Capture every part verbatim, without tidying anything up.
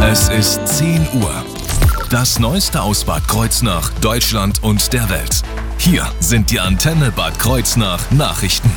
Es ist zehn Uhr. Das Neueste aus Bad Kreuznach, Deutschland und der Welt. Hier sind die Antenne Bad Kreuznach Nachrichten.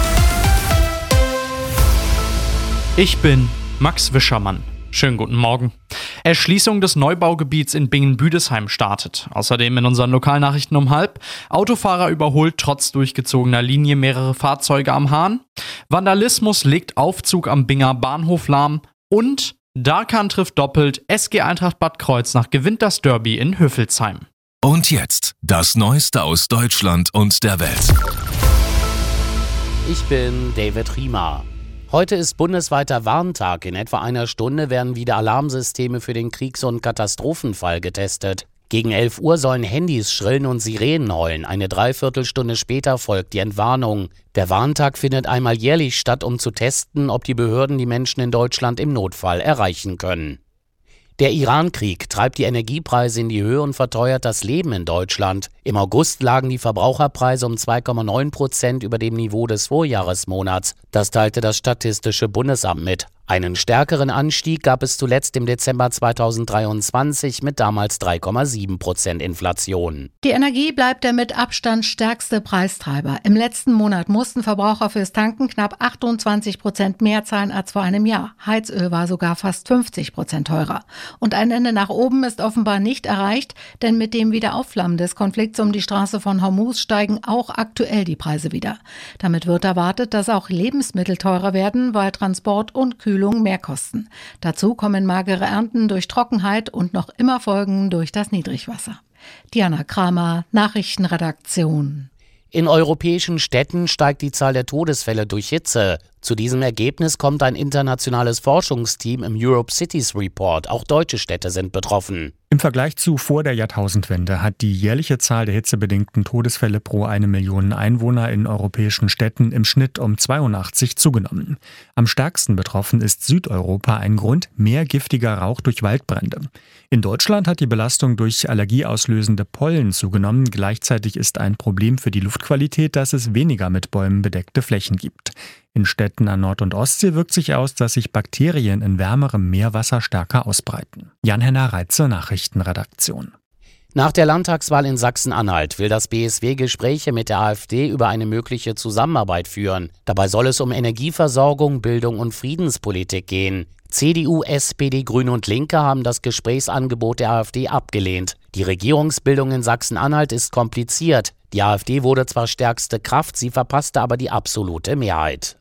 Ich bin Max Wischermann. Schönen guten Morgen. Erschließung des Neubaugebiets in Bingen-Büdesheim startet. Außerdem in unseren Lokalnachrichten um halb. Autofahrer überholt trotz durchgezogener Linie mehrere Fahrzeuge am Hahn. Vandalismus legt Aufzug am Binger Bahnhof lahm. Und Darkan trifft doppelt. S G Eintracht Bad Kreuznach gewinnt das Derby in Höfelsheim. Und jetzt das Neueste aus Deutschland und der Welt. Ich bin David Riemer. Heute ist bundesweiter Warntag. In etwa einer Stunde werden wieder Alarmsysteme für den Kriegs- und Katastrophenfall getestet. Gegen elf Uhr sollen Handys schrillen und Sirenen heulen. Eine Dreiviertelstunde später folgt die Entwarnung. Der Warntag findet einmal jährlich statt, um zu testen, ob die Behörden die Menschen in Deutschland im Notfall erreichen können. Der Iran-Krieg treibt die Energiepreise in die Höhe und verteuert das Leben in Deutschland. Im August lagen die Verbraucherpreise um zwei Komma neun Prozent über dem Niveau des Vorjahresmonats. Das teilte das Statistische Bundesamt mit. Einen stärkeren Anstieg gab es zuletzt im Dezember zweitausenddreiundzwanzig mit damals drei Komma sieben Prozent Inflation. Die Energie bleibt der mit Abstand stärkste Preistreiber. Im letzten Monat mussten Verbraucher fürs Tanken knapp achtundzwanzig Prozent mehr zahlen als vor einem Jahr. Heizöl war sogar fast fünfzig Prozent teurer. Und ein Ende nach oben ist offenbar nicht erreicht, denn mit dem Wiederaufflammen des Konflikts um die Straße von Hormuz steigen auch aktuell die Preise wieder. Damit wird erwartet, dass auch Lebensmittel teurer werden, weil Transport und Kühlung mehr kosten. Dazu kommen magere Ernten durch Trockenheit und noch immer Folgen durch das Niedrigwasser. Diana Kramer, Nachrichtenredaktion. In europäischen Städten steigt die Zahl der Todesfälle durch Hitze. Zu diesem Ergebnis kommt ein internationales Forschungsteam im Europe Cities Report. Auch deutsche Städte sind betroffen. Im Vergleich zu vor der Jahrtausendwende hat die jährliche Zahl der hitzebedingten Todesfälle pro eine Million Einwohner in europäischen Städten im Schnitt um zweiundachtzig zugenommen. Am stärksten betroffen ist Südeuropa, ein Grund mehr giftiger Rauch durch Waldbrände. In Deutschland hat die Belastung durch allergieauslösende Pollen zugenommen. Gleichzeitig ist ein Problem für die Luftqualität, dass es weniger mit Bäumen bedeckte Flächen gibt. In Städten an Nord- und Ostsee wirkt sich aus, dass sich Bakterien in wärmerem Meerwasser stärker ausbreiten. Jan-Henner Reitze, Nachrichtenredaktion. Nach der Landtagswahl in Sachsen-Anhalt will das B S W Gespräche mit der AfD über eine mögliche Zusammenarbeit führen. Dabei soll es um Energieversorgung, Bildung und Friedenspolitik gehen. C D U, S P D, Grüne und Linke haben das Gesprächsangebot der AfD abgelehnt. Die Regierungsbildung in Sachsen-Anhalt ist kompliziert. Die AfD wurde zwar stärkste Kraft, sie verpasste aber die absolute Mehrheit.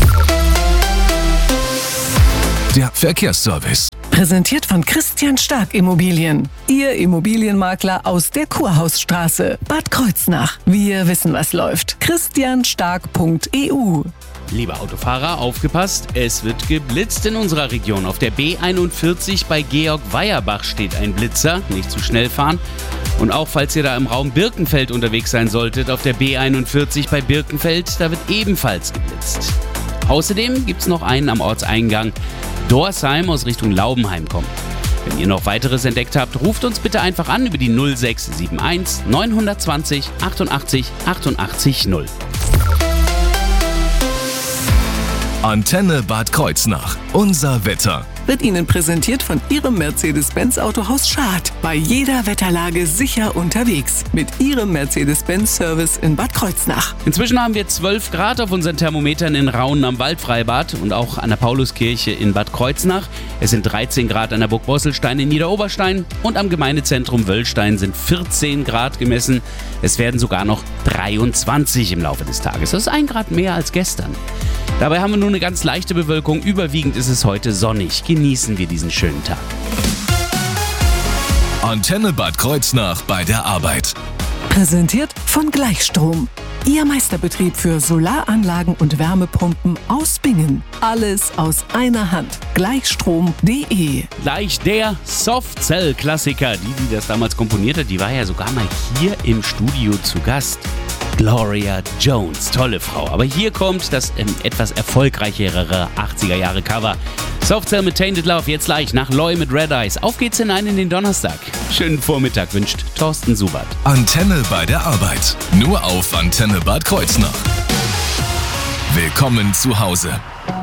Der Verkehrsservice. Präsentiert von Christian Stark Immobilien. Ihr Immobilienmakler aus der Kurhausstraße, Bad Kreuznach. Wir wissen, was läuft. christian stark punkt e u. Liebe Autofahrer, aufgepasst, es wird geblitzt in unserer Region. Auf der B einundvierzig bei Georg Weierbach steht ein Blitzer, nicht zu schnell fahren. Und auch falls ihr da im Raum Birkenfeld unterwegs sein solltet, auf der B einundvierzig bei Birkenfeld, da wird ebenfalls geblitzt. Außerdem gibt es noch einen am Ortseingang Dorsheim aus Richtung Laubenheim kommt. Wenn ihr noch weiteres entdeckt habt, ruft uns bitte einfach an über die null sechs sieben eins neun zwei null achtundachtzig achtundachtzig null. Antenne Bad Kreuznach. Unser Wetter. Wird Ihnen präsentiert von Ihrem Mercedes-Benz Autohaus Schad. Bei jeder Wetterlage sicher unterwegs. Mit Ihrem Mercedes-Benz-Service in Bad Kreuznach. Inzwischen haben wir zwölf Grad auf unseren Thermometern in Raunen am Waldfreibad und auch an der Pauluskirche in Bad Kreuznach. Es sind dreizehn Grad an der Burg Bosselstein in Niederoberstein und am Gemeindezentrum Wöllstein sind vierzehn Grad gemessen. Es werden sogar noch dreiundzwanzig im Laufe des Tages. Das ist ein Grad mehr als gestern. Dabei haben wir nur eine ganz leichte Bewölkung. Überwiegend ist es heute sonnig. Genießen wir diesen schönen Tag. Antenne Bad Kreuznach bei der Arbeit. Präsentiert von Gleichstrom. Ihr Meisterbetrieb für Solaranlagen und Wärmepumpen aus Bingen. Alles aus einer Hand. Gleichstrom punkt de. Gleich der Softcell-Klassiker. Die, die das damals komponiert hat, die war ja sogar mal hier im Studio zu Gast. Gloria Jones, tolle Frau. Aber hier kommt das ähm, etwas erfolgreichere achtziger-Jahre-Cover. Softcell mit Tainted Love, jetzt gleich nach Loy mit Red Eyes. Auf geht's hinein in den Donnerstag. Schönen Vormittag wünscht Thorsten Subert. Antenne bei der Arbeit. Nur auf Antenne Bad Kreuznach. Willkommen zu Hause.